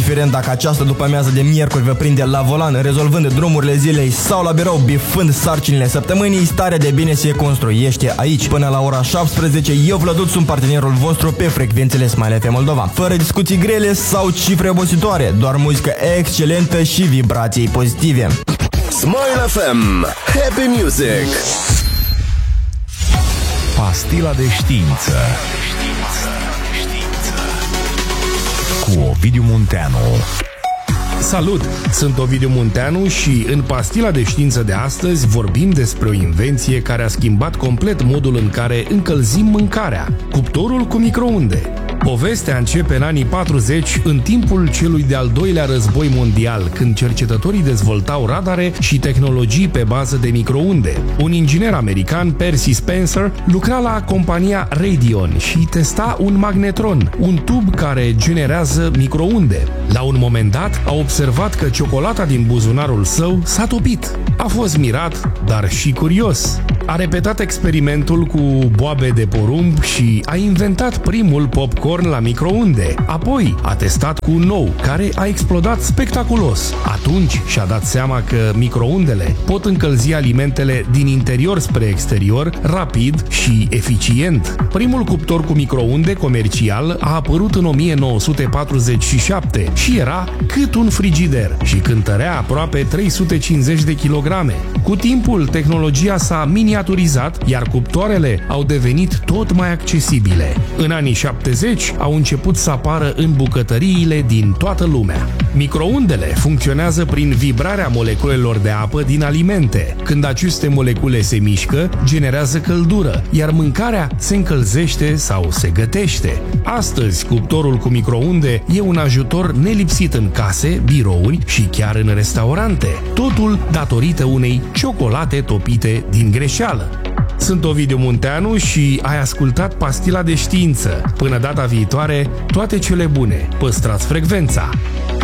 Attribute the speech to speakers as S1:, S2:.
S1: indiferent dacă această după-amiază de miercuri vă prinde la volan, rezolvând drumurile zilei sau la birou, bifând sarcinile săptămânii, starea de bine se construiește aici. Până la ora 17, eu, Vlăduț, sunt partenerul vostru pe frecvențele Smile FM Moldova. Fără discuții grele sau cifre obositoare, doar muzică excelentă și vibrații pozitive.
S2: Smile FM, Happy Music.
S3: Pastila de știință cu Ovidiu Munteanu.
S4: Salut! Sunt Ovidiu Munteanu și în Pastila de știință de astăzi vorbim despre o invenție care a schimbat complet modul în care încălzim mâncarea, cuptorul cu microunde. Povestea începe în anii 40, în timpul celui de-al doilea război mondial, când cercetătorii dezvoltau radare și tehnologii pe bază de microunde. Un inginer american, Percy Spencer, lucra la compania Radion și testa un magnetron, un tub care generează microunde. La un moment dat, a observat că ciocolata din buzunarul său s-a topit. A fost mirat, dar și curios. A repetat experimentul cu boabe de porumb și a inventat primul popcorn la microunde. Apoi a testat cu un nou, care a explodat spectaculos. Atunci și-a dat seama că microundele pot încălzi alimentele din interior spre exterior, rapid și eficient. Primul cuptor cu microunde comercial a apărut în 1947 și era cât un frigider și cântărea aproape 350 de kilograme. Cu timpul, tehnologia s-a miniaturizat, iar cuptoarele au devenit tot mai accesibile. În anii 70 au început să apară în bucătăriile din toată lumea. Microundele funcționează prin vibrarea moleculelor de apă din alimente. Când aceste molecule se mișcă, generează căldură, iar mâncarea se încălzește sau se gătește. Astăzi, cuptorul cu microunde e un ajutor nelipsit în case, birouri și chiar în restaurante. Totul datorită unei ciocolate topite din greșeală. Sunt Ovidiu Munteanu și ai ascultat Pastila de știință. Până data viitoare, toate cele bune. Păstrați frecvența!